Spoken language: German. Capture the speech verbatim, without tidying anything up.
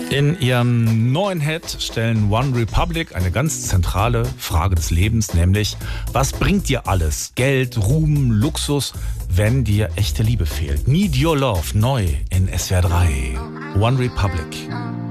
In ihrem neuen Hit stellen One Republic eine ganz zentrale Frage des Lebens, nämlich: Was bringt dir alles? Geld, Ruhm, Luxus, wenn dir echte Liebe fehlt? Need Your Love, neu in S W R drei. One Republic.